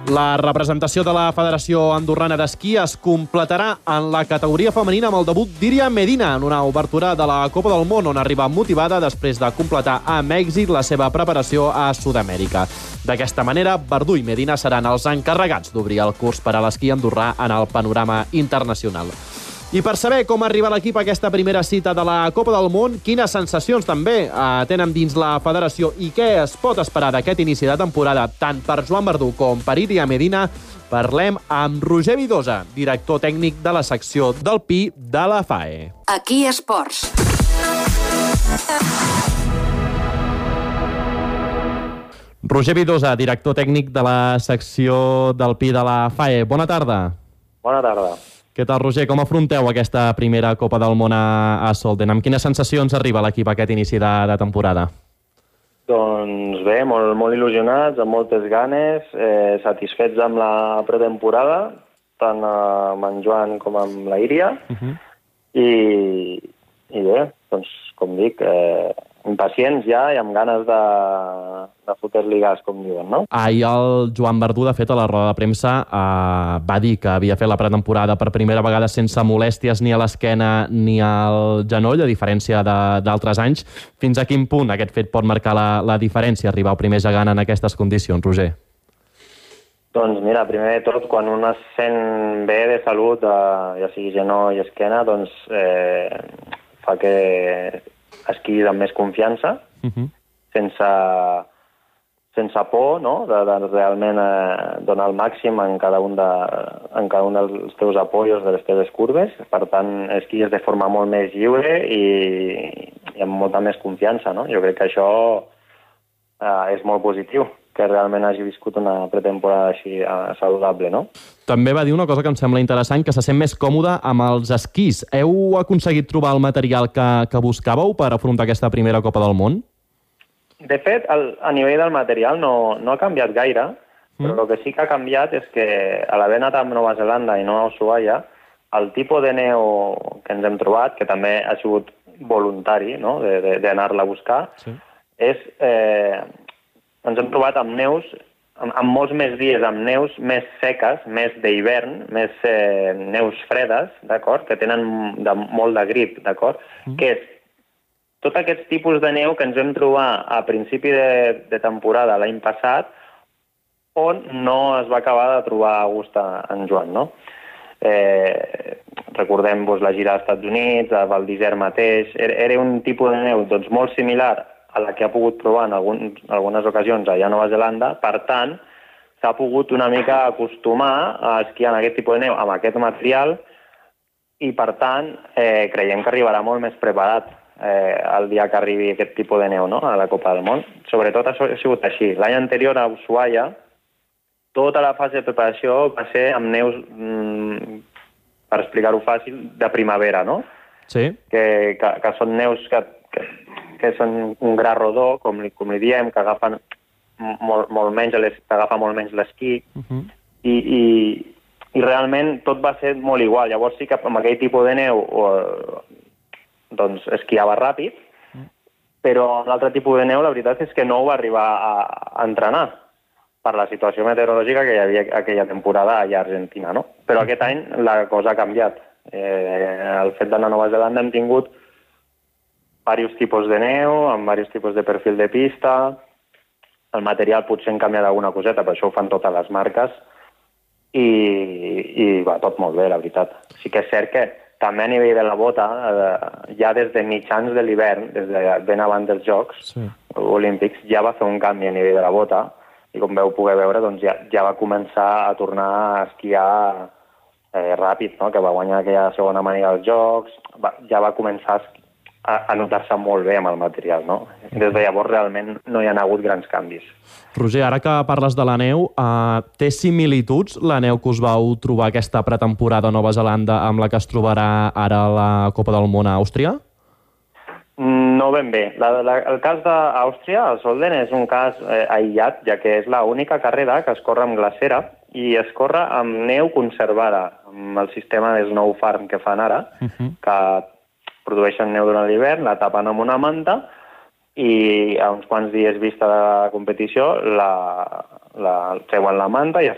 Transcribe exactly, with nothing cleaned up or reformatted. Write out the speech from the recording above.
La representació de la Federació Andorrana d'Esquí es completarà en la categoria femenina amb el debut d'Iria Medina en una obertura de la Copa del Món, on arriba motivada després de completar amb èxit la seva preparació a Sud-amèrica. D'aquesta manera, Verdú i Medina seran els encarregats d'obrir el curs per a l'esquí andorrà en el panorama internacional. I per saber com arriba l'equip a aquesta primera cita de la Copa del Món, quines sensacions també eh, tenen dins la federació i què es pot esperar d'aquest inici de temporada tant per Joan Verdú com per Iria Medina, parlem amb Roger Vidosa, director tècnic de la secció del Pi de la F A E. Aquí Esports. Roger Vidosa, director tècnic de la secció del Pi de la F A E. Bona tarda. Bona tarda. Què tal, Roger? Com afronteu aquesta primera Copa del Món a, a Solden? Amb quines sensacions arriba l'equip a aquest inici de, de temporada? Doncs bé, molt, molt il·lusionats, amb moltes ganes, eh, satisfets amb la pretemporada, tant amb en Joan com amb la Iria. Uh-huh. I, I bé, doncs, com dic, eh, impacients ja i amb ganes de, de fotre-li gas, com diuen, no? Ahir el Joan Verdú, de fet, a la roda de premsa eh, va dir que havia fet la pretemporada per primera vegada sense molèsties ni a l'esquena ni al genoll, a diferència d'altres anys. Fins a quin punt aquest fet pot marcar la, la diferència, arribar al primer gegant en aquestes condicions, Roger? Doncs mira, primer de tot, quan un es sent bé de salut, eh, ja sigui genoll i esquena, doncs eh, fa que esquís amb més confiança, uh-huh. sense, sense por, no?, de, de realment eh, donar el màxim en cada, un de, en cada un dels teus apoyos, de les teves curves. Per tant, esquís de forma molt més lliure i, i amb molta més confiança, no? Jo crec que això eh, és molt positiu, que realment hagi viscut una pretemporada així eh, saludable, no? També va dir una cosa que em sembla interessant, que se sent més còmode amb els esquís. Heu aconseguit trobar el material que, que buscàveu per afrontar aquesta primera Copa del Món? De fet, el, a nivell del material no, no ha canviat gaire, mm. però el que sí que ha canviat és que a l'haver anat a Nova Zelanda i no a Ushuaia, el tipus de neu que ens hem trobat, que també ha sigut voluntari, no?, d'anar-la a buscar, sí. és... Eh, ens hem trobat amb neus, amb, amb molts més dies, amb neus més seques, més d'hivern, més eh, neus fredes, d'acord?, que tenen de, molt de grip, d'acord?, mm. que és tot aquests tipus de neu que ens vam trobar a principi de, de temporada l'any passat, on no es va acabar de trobar a gust en Joan, no? Eh, recordem doncs, la gira als Estats Units, a Val d'Isère mateix, era, era un tipus de neu doncs, molt similar a la que ha pogut provar en algun, algunes ocasions allà a Nova Zelanda. Per tant, s'ha pogut una mica acostumar a esquiar en aquest tipus de neu amb aquest material i, per tant, eh, creiem que arribarà molt més preparat eh, el dia que arribi aquest tipus de neu, no?, a la Copa del Món. Sobretot ha sigut així. L'any anterior a Ushuaia, tota la fase de preparació va ser amb neus, mmm, per explicar-ho fàcil, de primavera, no? Sí. Que, que, que són neus que, que, que són un gra rodó, com li, com li diem, que agafen molt, molt menys, que agafa molt menys l'esquí, uh-huh. I, i, i realment tot va ser molt igual. Llavors sí que amb aquell tipus de neu eh, doncs esquiava ràpid, uh-huh. però amb l'altre tipus de neu la veritat és que no ho va arribar a, a entrenar per la situació meteorològica que hi havia aquella temporada allà a Argentina, no? Però aquest any la cosa ha canviat. Eh, el fet d'anar a Nova Zelanda hem tingut diversos tipus de neu, amb diversos tipus de perfil de pista. El material potser han canviat alguna coseta, però això ho fan totes les marques. I, i va tot molt bé, la veritat. Sí que és cert que també a nivell de la bota, eh, ja des de mitjans de l'hivern, des de ben abans dels Jocs sí. Olímpics, ja va fer un canvi a nivell de la bota, i com veu poder veure, doncs ja, ja va començar a tornar a esquiar eh, ràpid, no?, que va guanyar aquella segona manera dels Jocs, va, ja va començar a, a notar-se molt bé amb el material, no? Des de llavors realment no hi ha hagut grans canvis. Roger, ara que parles de la neu, eh, té similituds la neu que us vau trobar aquesta pretemporada a Nova Zelanda amb la que es trobarà ara a la Copa del Món a Àustria? No ben bé. La, la, el cas d'Àustria, el Solden, és un cas eh, aïllat, ja que és l'única carrera que es corre amb glacera i es corre amb neu conservada, amb el sistema de Snow Farm que fan ara, uh-huh. que produeixen neu durant l'hivern, la tapen amb una manta i a uns quants dies vista de la competició la, la treuen la manta i